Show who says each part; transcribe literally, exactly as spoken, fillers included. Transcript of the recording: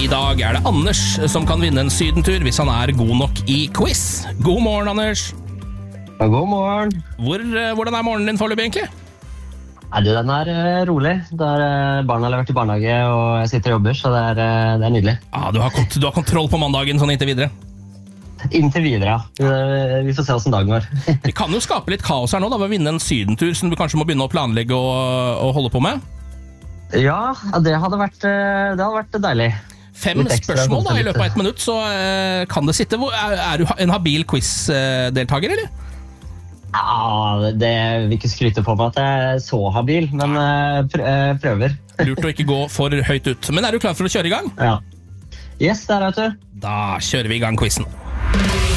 Speaker 1: dag er det Anders som kan vinne en sydentur hvis han er god nok i quiz. God morgen, Anders.
Speaker 2: God morgen.
Speaker 1: Hvor, hvordan er morgenen din foreløpig egentlig?
Speaker 2: Nei, du, den er uh, rolig. Der, uh, barna har levert i barnehage, og jeg sitter og jobber, så det er, uh, det er nydelig.
Speaker 1: Ah, du, har kont- du har kontroll på mandagen sånn inntil videre?
Speaker 2: Inntil videre, ja. Uh, vi får se hvordan dagen går.
Speaker 1: Vi kan jo skape litt kaos her nå da, ved å vinne en sydentur som du kanskje må begynne å planlegge og, og holde på med.
Speaker 2: Ja, det hadde vært, uh, det hadde vært deilig.
Speaker 1: Fem spørsmål da, i løpet av et minutt, så uh, kan det sitte. Hvor, er, er du en habil quiz-deltaker, eller?
Speaker 2: Ja, det vil ikke skryte på meg at jeg er så habil, men uh, prøver.
Speaker 1: Lurt å ikke gå for høyt ut. Men er du klar for å kjøre i gang?
Speaker 2: Ja. Yes, der vet du.
Speaker 1: Da kjører vi i gang quizen.